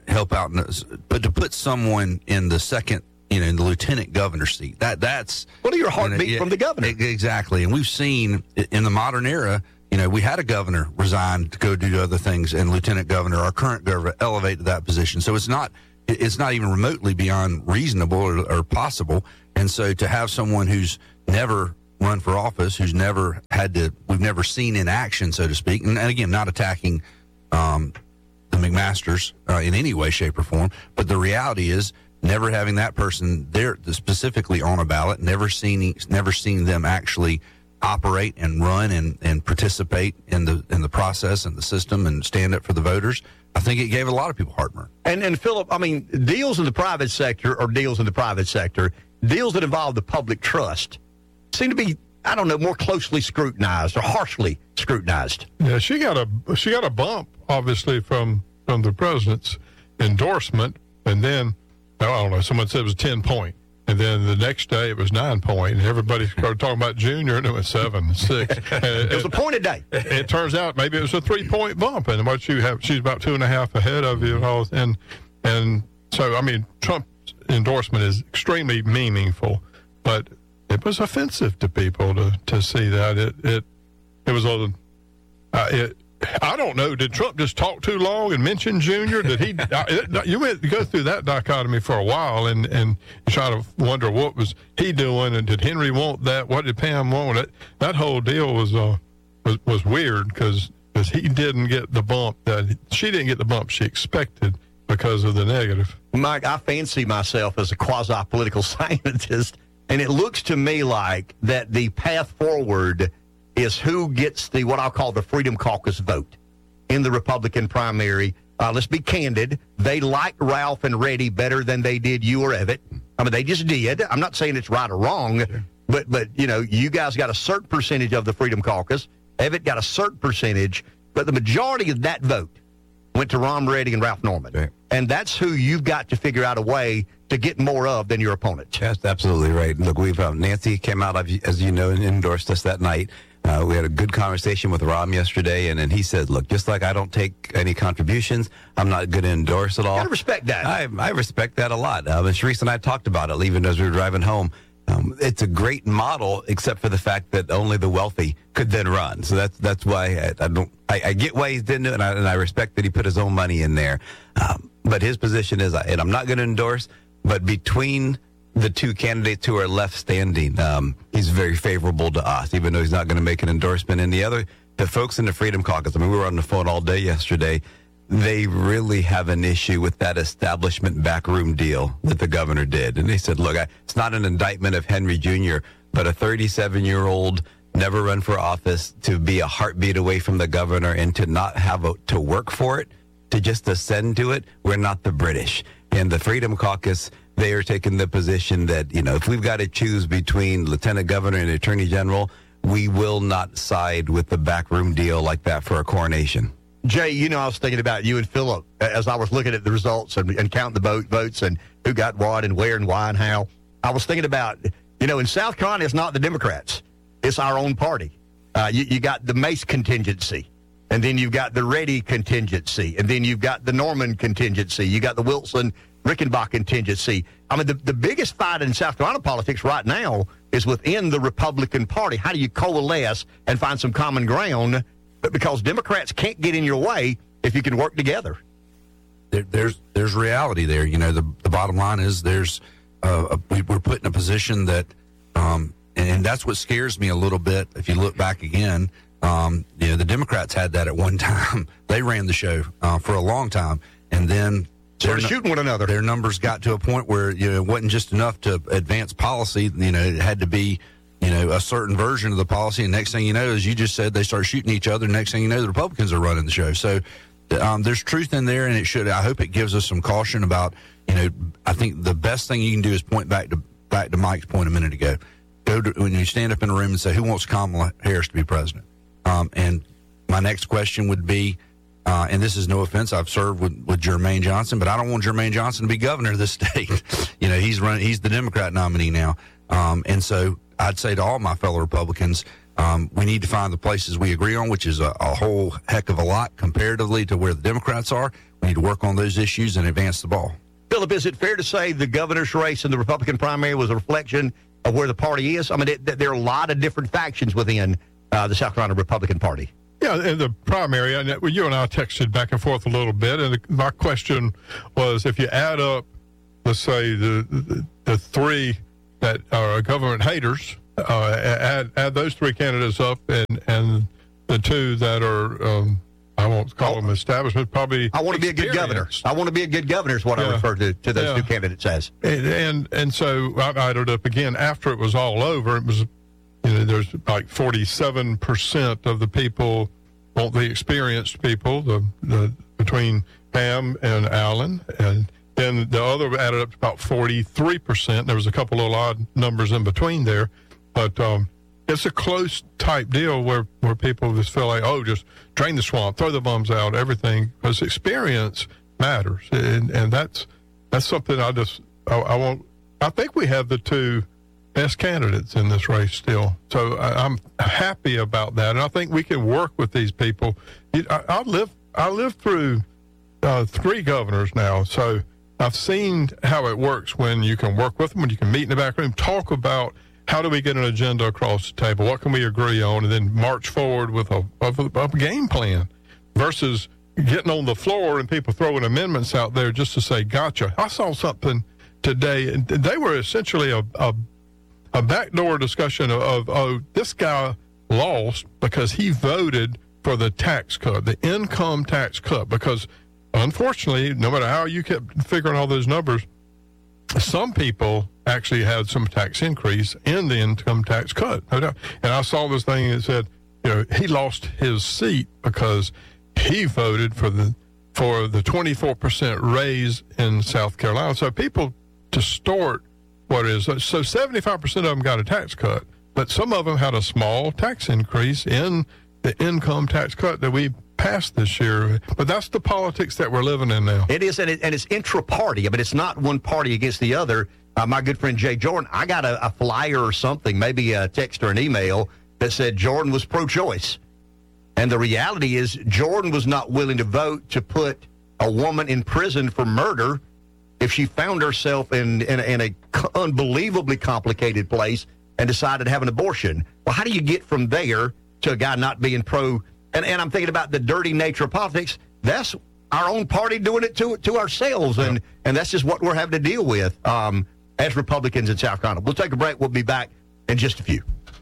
help out, in this, but to put someone in the second, you know, in the lieutenant governor seat, that that's what are your heartbeat you know, from the governor? Exactly, and we've seen in the modern era. You know, we had a governor resign to go do other things, and lieutenant governor, our current governor, elevate to that position. So it's not it's not even remotely beyond reasonable or, or possible. And so to have someone who's never run for office, who's never had to, we've never seen in action, so to speak, and, and again, not attacking um, the McMasters uh, in any way, shape, or form, but the reality is never having that person there specifically on a ballot, never seeing never seeing them actually operate and run and, and participate in the in the process and the system and stand up for the voters. I think it gave a lot of people heartburn. And and Philip, I mean, deals in the private sector are deals in the private sector. Deals that involve the public trust seem to be, I don't know, more closely scrutinized or harshly scrutinized. Yeah, she got a she got a bump, obviously, from from the president's endorsement, and then I don't know, someone said it was ten point. And then the next day it was nine point, and everybody started talking about Junior, and it was seven, six. And it, it was a point a day. It, it turns out maybe it was a three point bump, and what you have, she's about two and a half ahead of you, and all. And and so I mean, Trump's endorsement is extremely meaningful, but it was offensive to people to, to see that. It it it was a uh, it. I don't know. Did Trump just talk too long and mention Junior? Did he? uh, you went to go through that dichotomy for a while and and try to wonder what was he doing, and did Henry want that? What did Pam want? It that whole deal was uh was, was weird because he didn't get the bump that she didn't get the bump she expected because of the negative. Mike, I fancy myself as a quasi-political scientist, and it looks to me like that the path forward is who gets the, what I'll call the Freedom Caucus vote in the Republican primary. Uh, let's be candid. They liked Ralph and Reddy better than they did you or Evitt. I mean, they just did. I'm not saying it's right or wrong, sure. but, but you know, you guys got a certain percentage of the Freedom Caucus. Evitt got a certain percentage, but the majority of that vote went to Ron Reddy and Ralph Norman. Right. And that's who you've got to figure out a way to get more of than your opponent. That's absolutely right. Look, we've um, Nancy came out, as you know, and endorsed us that night. Uh, we had a good conversation with Rom yesterday, and, and he said, look, just like I don't take any contributions, I'm not going to endorse it all. You gotta respect that. I, I respect that a lot. Um, and Sharice and I talked about it, even as we were driving home. Um, it's a great model, except for the fact that only the wealthy could then run. So that's that's why I, I don't. I, I get why he didn't do it, and I, and I respect that he put his own money in there. Um, but his position is, and I'm not going to endorse, but between the two candidates who are left standing, um, he's very favorable to us, even though he's not going to make an endorsement. And the other, the folks in the Freedom Caucus, I mean, we were on the phone all day yesterday. They really have an issue with that establishment backroom deal that the governor did. And they said, look, I, it's not an indictment of Henry Junior, but a thirty-seven-year-old never run for office to be a heartbeat away from the governor and to not have a, to work for it, to just ascend to it. We're not the British. And the Freedom Caucus, they are taking the position that, you know, if we've got to choose between lieutenant governor and attorney general, we will not side with the backroom deal like that for a coronation. Jay, you know, I was thinking about you and Philip as I was looking at the results and, and counting the vote, votes and who got what and where and why and how. I was thinking about, you know, in South Carolina, it's not the Democrats. It's our own party. Uh, you, you got the Mace contingency, and then you've got the Reddy contingency, and then you've got the Norman contingency. You got the Wilson Rickenbach contingency. I mean, the, the biggest fight in South Carolina politics right now is within the Republican Party. How do you coalesce and find some common ground? But because Democrats can't get in your way if you can work together. There, there's there's reality there. You know, the the bottom line is there's uh, a, we, we're put in a position that, um, and, and that's what scares me a little bit. If you look back again, um, you know, the Democrats had that at one time. They ran the show uh, for a long time, and then Sort of shooting one another. Their numbers got to a point where, you know, it wasn't just enough to advance policy. You know, it had to be, you know, a certain version of the policy. And next thing you know, as you just said, they start shooting each other. Next thing you know, the Republicans are running the show. So um, there's truth in there, and it should. I hope it gives us some caution about, you know, I think the best thing you can do is point back to back to Mike's point a minute ago. Go to, when you stand up in a room and say, who wants Kamala Harris to be president? Um, and my next question would be, Uh, and this is no offense. I've served with, with Jermaine Johnson, but I don't want Jermaine Johnson to be governor of this state. You know, he's running, he's the Democrat nominee now. Um, and so I'd say to all my fellow Republicans, Um, we need to find the places we agree on, which is a, a whole heck of a lot comparatively to where the Democrats are. We need to work on those issues and advance the ball. Philip, is it fair to say the governor's race and the Republican primary was a reflection of where the party is? I mean, it, there are a lot of different factions within uh, the South Carolina Republican Party. Yeah, in the primary, and you and I texted back and forth a little bit, and my question was, if you add up, let's say, the the, the three that are government haters, uh, add add those three candidates up, and, and the two that are, um, I won't call them establishment, probably I want to be a good governor. I want to be a good governor is what Yeah. I refer to, to those Yeah. two candidates as. And, and and so I added up again after it was all over. It was, you know, there's like forty-seven percent of the people, well, the experienced people, the the between Pam and Alan, and then the other added up to about forty-three percent. There was a couple of odd numbers in between there, but um, it's a close type deal where where people just feel like, oh, just drain the swamp, throw the bums out, everything, because experience matters, and and that's that's something I just I, I won't. I think we have the two best candidates in this race still, so I, I'm happy about that, and I think we can work with these people. It, I, I live I lived through uh, three governors now, so I've seen how it works when you can work with them, when you can meet in the back room, talk about how do we get an agenda across the table, what can we agree on, and then march forward with a, a, a game plan versus getting on the floor and people throwing amendments out there just to say, gotcha. I saw something today, and they were essentially a, a, a backdoor discussion of, of, oh, this guy lost because he voted for the tax cut, the income tax cut, because unfortunately, no matter how you kept figuring all those numbers, some people actually had some tax increase in the income tax cut. And I saw this thing that said, you know, he lost his seat because he voted for the for the twenty-four percent raise in South Carolina. So people distort what is. So seventy-five percent of them got a tax cut, but some of them had a small tax increase in the income tax cut that we passed this year. But that's the politics that we're living in now. It is, and, it, and it's intra-party, but it's not one party against the other. Uh, my good friend Jay Jordan, I got a, a flyer or something, maybe a text or an email, that said Jordan was pro-choice. And the reality is Jordan was not willing to vote to put a woman in prison for murder if she found herself in, in, in a unbelievably complicated place and decided to have an abortion. Well, how do you get from there to a guy not being pro? And, and I'm thinking about the dirty nature of politics. That's our own party doing it to to ourselves, and, and that's just what we're having to deal with um, as Republicans in South Carolina. We'll take a break. We'll be back in just a few.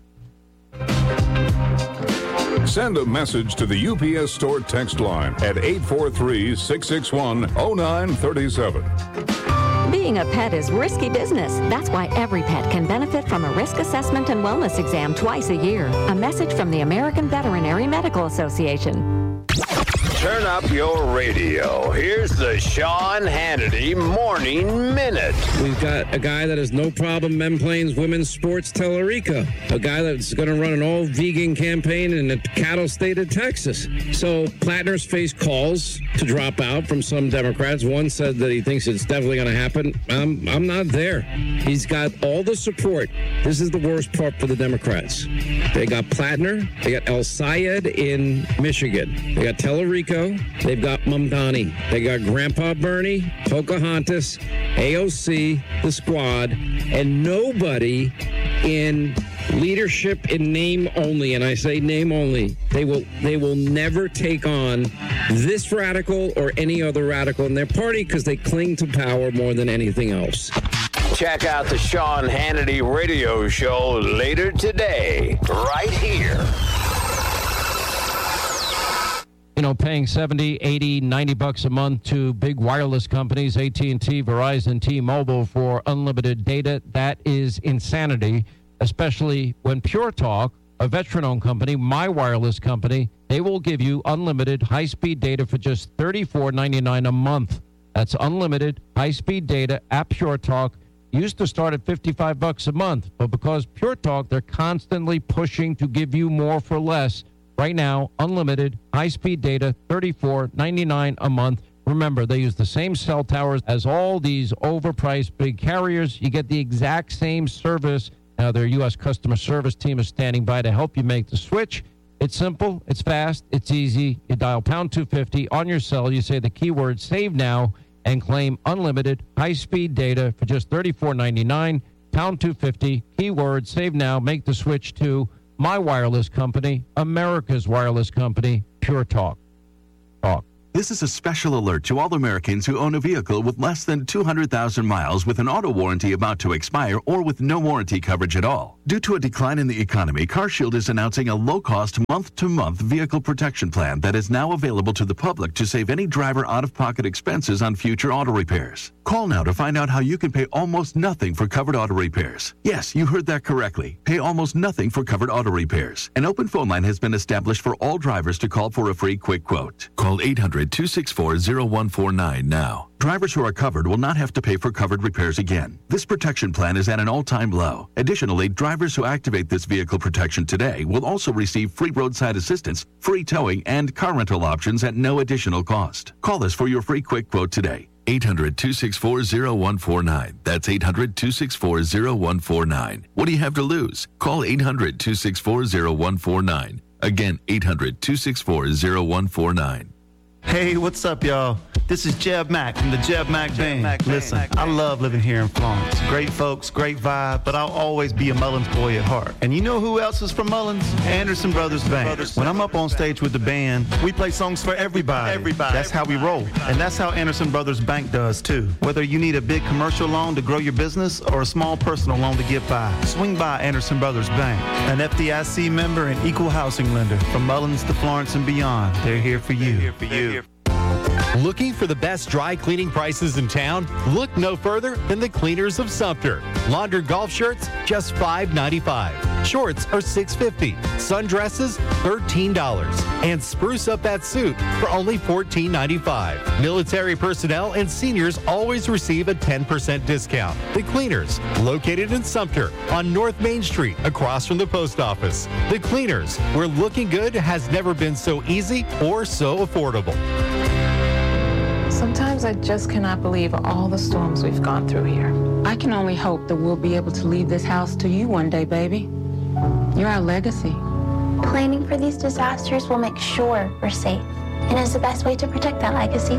Send a message to the U P S Store text line at eight four three, six six one, zero nine three seven. Being a pet is risky business. That's why every pet can benefit from a risk assessment and wellness exam twice a year. A message from the American Veterinary Medical Association. Turn up your radio. Here's the Sean Hannity Morning Minute. We've got a guy that has no problem men playing women's sports Tellerica. A guy that's going to run an all-vegan campaign in the cattle state of Texas. So Plattner's faced calls to drop out from some Democrats. One said that he thinks it's definitely going to happen. I'm, I'm not there. He's got all the support. This is the worst part for the Democrats. They got Plattner. They got El Sayed in Michigan. They got Tellerica. They've got Mamdani. They got Grandpa Bernie, Pocahontas, A O C, the squad, and nobody in leadership in name only. And I say name only. They will they will never take on this radical or any other radical in their party because they cling to power more than anything else. Check out the Sean Hannity radio show later today, right here. You know, paying seventy, eighty, ninety bucks a month to big wireless companies, A T and T, Verizon, T-Mobile for unlimited data, that is insanity, especially when Pure Talk, a veteran-owned company, my wireless company, they will give you unlimited high-speed data for just thirty-four ninety-nine a month. That's unlimited high-speed data at Pure Talk. Used to start at fifty-five bucks a month, but because Pure Talk, they're constantly pushing to give you more for less. Right now, unlimited, high-speed data, thirty-four ninety-nine a month. Remember, they use the same cell towers as all these overpriced big carriers. You get the exact same service Now, their U S customer service team is standing by to help you make the switch. It's simple, it's fast, it's easy. You dial pound two fifty on your cell, you say the keyword save now, and claim unlimited high-speed data for just thirty-four ninety-nine. Pound two fifty, keyword save now, make the switch to my wireless company, America's wireless company, Pure Talk. Talk. This is a special alert to all Americans who own a vehicle with less than two hundred thousand miles with an auto warranty about to expire or with no warranty coverage at all. Due to a decline in the economy, CarShield is announcing a low-cost month-to-month vehicle protection plan that is now available to the public to save any driver out-of-pocket expenses on future auto repairs. Call now to find out how you can pay almost nothing for covered auto repairs. Yes, you heard that correctly. Pay almost nothing for covered auto repairs. An open phone line has been established for all drivers to call for a free quick quote. Call eight hundred, two six four, zero one four nine now. Drivers who are covered will not have to pay for covered repairs again. This protection plan is at an all-time low. Additionally, drivers who activate this vehicle protection today will also receive free roadside assistance, free towing, and car rental options at no additional cost. Call us for your free quick quote today. eight hundred, two six four, zero one four nine. That's eight hundred, two six four, zero one four nine. What do you have to lose? Call eight hundred, two six four, zero one four nine. Again, eight hundred, two six four, zero one four nine. Hey, what's up, y'all? This is Jeb Mack from the Jeb Mack Jeb Band. Mack Listen, Mack I love living here in Florence. Great folks, great vibe, but I'll always be a Mullins boy at heart. And you know who else is from Mullins? Anderson Brothers Band. Brothers when I'm up on stage with the band, we play songs for everybody. Everybody. That's how we roll. And that's how Anderson Brothers Bank does, too. Whether you need a big commercial loan to grow your business or a small personal loan to get by, swing by Anderson Brothers Bank. An F D I C member and equal housing lender. From Mullins to Florence and beyond, they're here for you. They're here for you. Looking for the best dry cleaning prices in town? Look no further than the Cleaners of Sumter. Laundered golf shirts, just five ninety-five. Shorts are six fifty. Sundresses, thirteen dollars. And spruce up that suit for only fourteen ninety-five. Military personnel and seniors always receive a ten percent discount. The Cleaners, located in Sumter on North Main Street, across from the post office. The Cleaners, where looking good has never been so easy or so affordable. Sometimes I just cannot believe all the storms we've gone through here. I can only hope that we'll be able to leave this house to you one day, baby. You're our legacy. Planning for these disasters will make sure we're safe and is the best way to protect that legacy.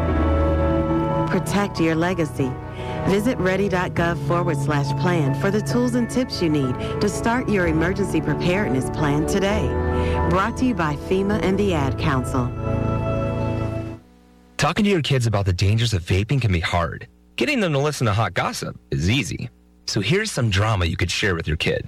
Protect your legacy. Visit ready.gov forward slash plan for the tools and tips you need to start your emergency preparedness plan today. Brought to you by FEMA and the Ad Council. Talking to your kids about the dangers of vaping can be hard. Getting them to listen to hot gossip is easy. So here's some drama you could share with your kid.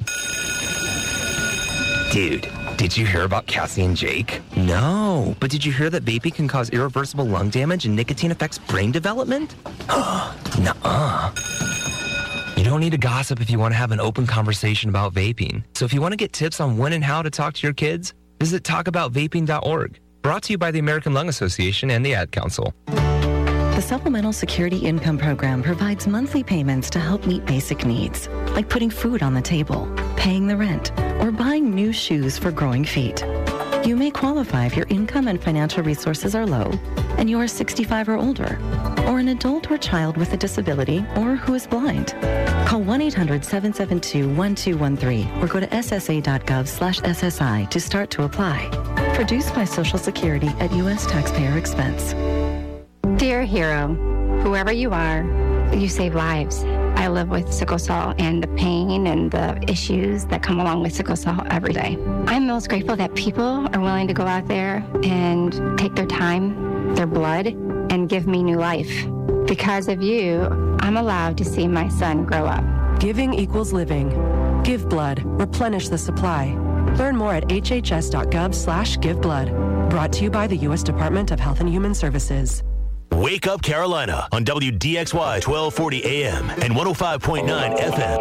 Dude, did you hear about Cassie and Jake? No, but did you hear that vaping can cause irreversible lung damage and nicotine affects brain development? Nuh-uh. You don't need to gossip if you want to have an open conversation about vaping. So if you want to get tips on when and how to talk to your kids, visit talk about vaping dot org. Brought to you by the American Lung Association and the Ad Council. The Supplemental Security Income Program provides monthly payments to help meet basic needs, like putting food on the table, paying the rent, or buying new shoes for growing feet. You may qualify if your income and financial resources are low and you are sixty-five or older, or an adult or child with a disability or who is blind. Call one eight hundred, seven seven two, one two one three or go to S S A dot gov slash S S I to start to apply. Produced by Social Security at U S taxpayer expense. Dear hero, whoever you are, you save lives. I live with sickle cell and the pain and the issues that come along with sickle cell every day. I'm most grateful that people are willing to go out there and take their time, their blood, and give me new life. Because of you, I'm allowed to see my son grow up. Giving equals living. Give blood. Replenish the supply. Learn more at H H S dot gov slash give blood. Brought to you by the U S Department of Health and Human Services. Wake Up Carolina on W D X Y twelve forty A M and one oh five point nine F M.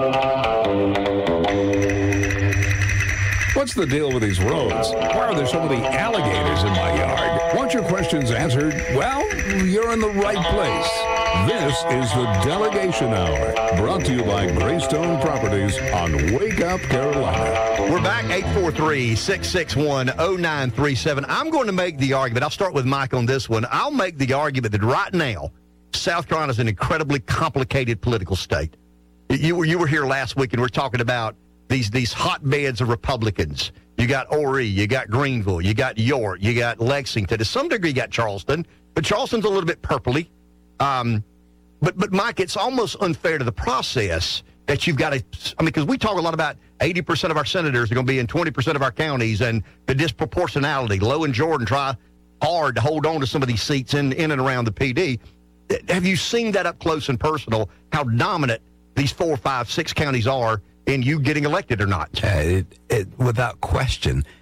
What's the deal with these roads? Why are there so many alligators in my yard? Want your questions answered? Well, you're in the right place. This is the Delegation Hour, brought to you by Greystone Properties on Wake Up Carolina. We're back, eight four three, six six one, oh nine three seven. I'm going to make the argument. I'll start with Mike on this one. I'll make the argument that right now, South Carolina is an incredibly complicated political state. You were you were here last week, and we're talking about these these hotbeds of Republicans. You got Horry, you got Greenville, you got York, you got Lexington. To some degree, you got Charleston, but Charleston's a little bit purpley. Um, but but Mike, it's almost unfair to the process that you've got to. I mean, because we talk a lot about eighty percent of our senators are going to be in twenty percent of our counties, and the disproportionality. Lowe and Jordan try hard to hold on to some of these seats in in and around the P D. Have you seen that up close and personal? How dominant these four, five, six counties are in you getting elected or not? Uh, it, it, without question.